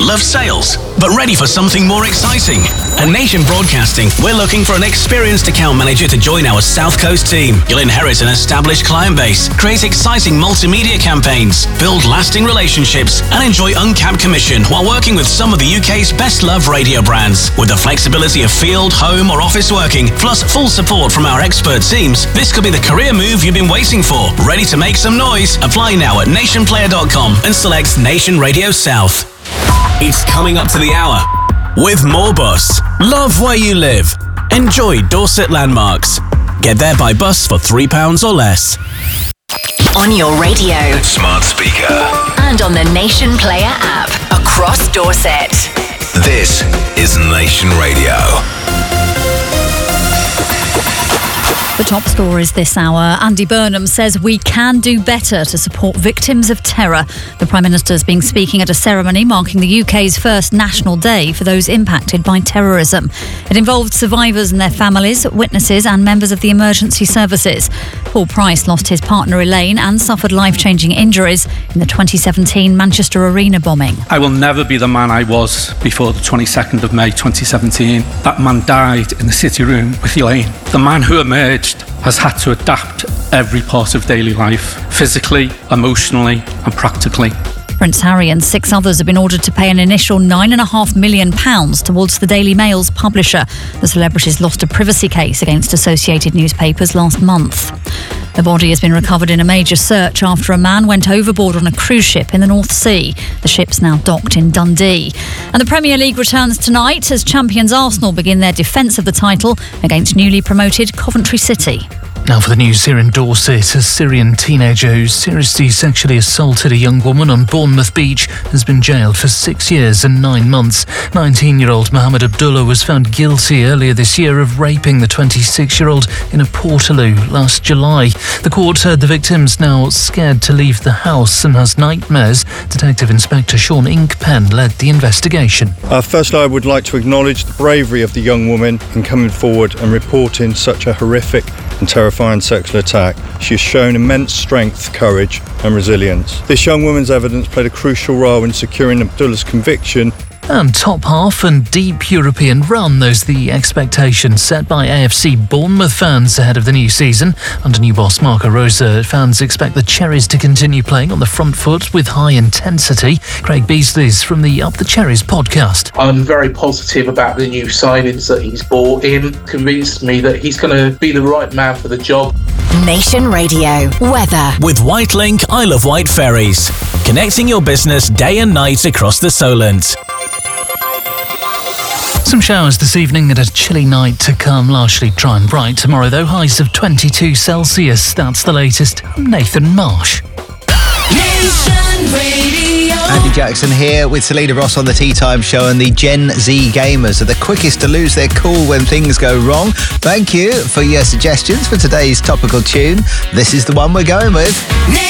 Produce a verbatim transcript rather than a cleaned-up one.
Love sales, but ready for something more exciting? At Nation Broadcasting, we're looking for an experienced account manager to join our South Coast team. You'll inherit an established client base, create exciting multimedia campaigns, build lasting relationships, and enjoy uncapped commission while working with some of the U K's best-loved radio brands. With the flexibility of field, home, or office working, plus full support from our expert teams, this could be the career move you've been waiting for. Ready to make some noise? Apply now at nation player dot com and select Nation Radio South. It's coming up to the hour with more bus. Love where you live. Enjoy Dorset landmarks. Get there by bus for three pounds or less. On your radio, smart speaker, and on the Nation Player app across Dorset. This is Nation Radio. The top stories this hour. Andy Burnham says we can do better to support victims of terror. The Prime Minister's been speaking at a ceremony marking the U K's first National Day for those impacted by terrorism. It involved survivors and their families, witnesses and members of the emergency services. Paul Price lost his partner Elaine and suffered life-changing injuries in the twenty seventeen Manchester Arena bombing. I will never be the man I was before the twenty-second of May twenty seventeen. That man died in the city room with Elaine. The man who emerged has had to adapt every part of daily life, physically, emotionally and practically. Prince Harry and six others have been ordered to pay an initial nine point five million pounds towards the Daily Mail's publisher. The celebrities lost a privacy case against Associated Newspapers last month. The body has been recovered in a major search after a man went overboard on a cruise ship in the North Sea. The ship's now docked in Dundee. And the Premier League returns tonight as champions Arsenal begin their defence of the title against newly promoted Coventry City. Now for the news here in Dorset. A Syrian teenager who seriously sexually assaulted a young woman on Bournemouth Beach has been jailed for six years and nine months. nineteen-year-old Mohammed Abdullah was found guilty earlier this year of raping the twenty-six-year-old in a Portaloo last July. The court heard the victim's now scared to leave the house and has nightmares. Detective Inspector Sean Inkpen led the investigation. Uh, firstly, I would like to acknowledge the bravery of the young woman in coming forward and reporting such a horrific and terrifying sexual attack. She has shown immense strength, courage and resilience. This young woman's evidence played a crucial role in securing Abdullah's conviction. And top half and deep European run, those are the expectations set by A F C Bournemouth fans ahead of the new season. Under new boss Marco Rosa, fans expect the Cherries to continue playing on the front foot with high intensity. Craig Beasley's from the Up the Cherries podcast. I'm very positive about the new signings that he's brought in. Convinced me that he's going to be the right man for the job. Nation Radio weather with Whitelink Isle of Wight ferries, connecting your business day and night across the Solent. Some showers this evening and a chilly night to come, largely dry and bright. Tomorrow, though, highs of twenty-two Celsius. That's the latest. I'm Nathan Marsh. Nation Radio. Andy Jackson here with Selena Ross on the Tea Time Show, and the Gen Z gamers are the quickest to lose their cool when things go wrong. Thank you for your suggestions for today's topical tune. This is the one we're going with.